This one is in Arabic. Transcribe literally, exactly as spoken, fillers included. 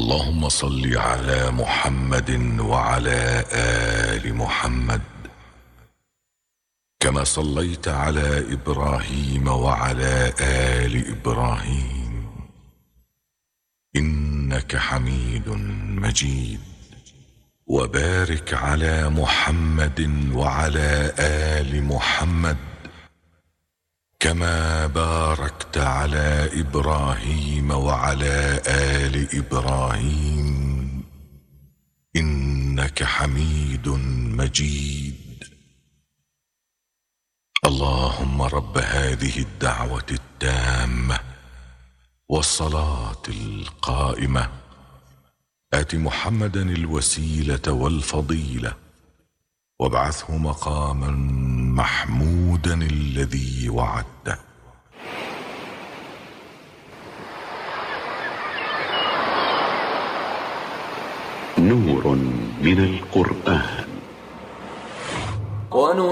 اللهم صل على محمد وعلى آل محمد كما صليت على إبراهيم وعلى آل إبراهيم إنك حميد مجيد. وبارك على محمد وعلى آل محمد كما باركت على إبراهيم وعلى آل إبراهيم إنك حميد مجيد. اللهم رب هذه الدعوة التامة والصلاة القائمة آت محمدا الوسيلة والفضيلة وابعثه مقاما محمودا الذي وعدته. نور من القرآن.